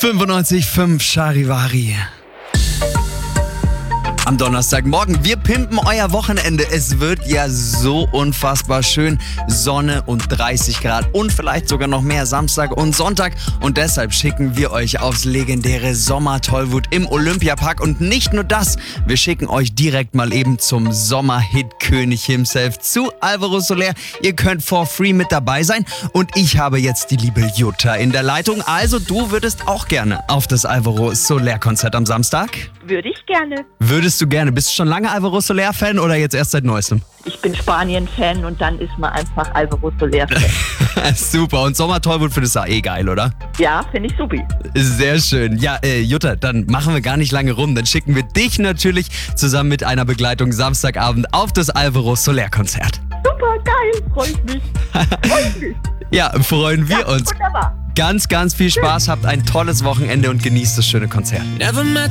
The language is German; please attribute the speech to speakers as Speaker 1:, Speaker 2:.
Speaker 1: 95.5 Charivari. Am Donnerstagmorgen, wir pimpen euer Wochenende. Es wird ja so unfassbar schön. Sonne und 30 Grad und vielleicht sogar noch mehr Samstag und Sonntag. Und deshalb schicken wir euch aufs legendäre Sommer-Tollwut im Olympiapark. Und nicht nur das, wir schicken euch direkt mal eben zum Sommer-Hit-König himself, zu Alvaro Soler. Ihr könnt for free mit dabei sein. Und ich habe jetzt die liebe Jutta in der Leitung. Also du würdest auch gerne auf das Alvaro Soler-Konzert am Samstag?
Speaker 2: Würde ich gerne.
Speaker 1: Würdest du gerne? Bist du schon lange Alvaro Soler-Fan oder jetzt erst seit Neuestem?
Speaker 2: Ich bin Spanien-Fan und dann ist man einfach Alvaro Soler-Fan.
Speaker 1: Super. Und Sommer-Tollwut findest du auch geil, oder?
Speaker 2: Ja, finde ich supi.
Speaker 1: Sehr schön. Ja, Jutta, dann machen wir gar nicht lange rum. Dann schicken wir dich natürlich zusammen mit einer Begleitung Samstagabend auf das Alvaro Soler-Konzert.
Speaker 2: Super, geil. Freue ich mich.
Speaker 1: Ja, freuen wir uns.
Speaker 2: Wunderbar.
Speaker 1: Ganz, ganz viel Spaß. Habt ein tolles Wochenende und genießt das schöne Konzert.
Speaker 3: Never met